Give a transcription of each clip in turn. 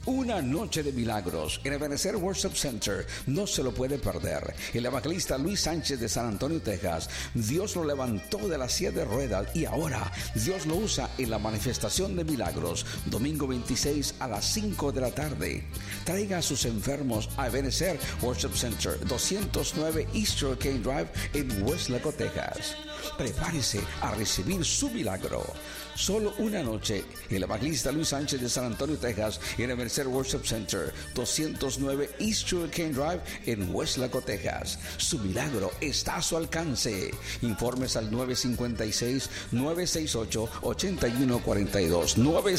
Una noche de milagros en Ebenezer Worship Center. No se lo puede perder. El evangelista Luis Sánchez de San Antonio, Texas. Dios lo levantó de la silla de ruedas y ahora Dios lo usa en la manifestación de milagros. Domingo 26 a las 5 de la tarde. Traiga a sus enfermos a Ebenezer Worship Center, 209 East Hurricane Drive en Westlaco, Texas. Prepárese a recibir su milagro. Solo una noche, el evangelista Luis Sánchez de San Antonio, Texas, en Ebenezer Worship Center, 209 East Hurricane Drive en Westlaco, Texas. Su milagro está a su alcance. Informes al 956-968-8142.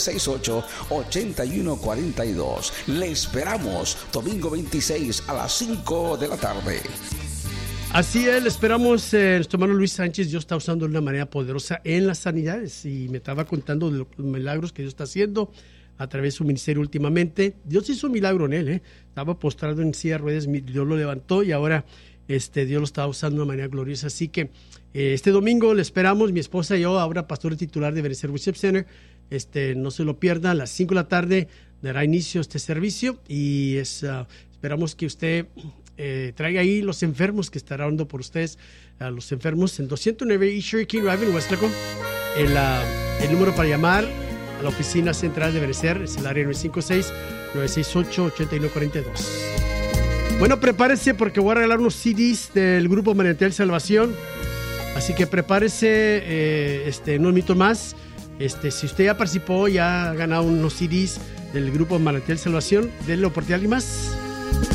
968-8142. Le esperamos domingo 26 a las 5 de la tarde. Así es, esperamos, nuestro hermano Luis Sánchez. Dios está usando de una manera poderosa en las sanidades y me estaba contando de los milagros que Dios está haciendo a través de su ministerio últimamente. Dios hizo un milagro en él, estaba postrado en silla de ruedas, Dios lo levantó y ahora Dios lo está usando de una manera gloriosa. Así que este domingo le esperamos, mi esposa y yo, ahora pastor titular de Ebenezer Worship Center. No se lo pierda, a las 5 de la tarde dará inicio este servicio y esperamos que usted traiga ahí los enfermos, que estará orando por ustedes, a los enfermos en 209 East Hurricane Drive en Westlaco. El número para llamar a la oficina central de Ebenezer es el área 956-968-8142. Bueno, prepárese porque voy a regalar unos CDs del grupo Manantial Salvación, así que prepárese unos minutos más. Si usted ya participó, ya ha ganado unos CDs del grupo Manantial Salvación, denle oportunidad a alguien más.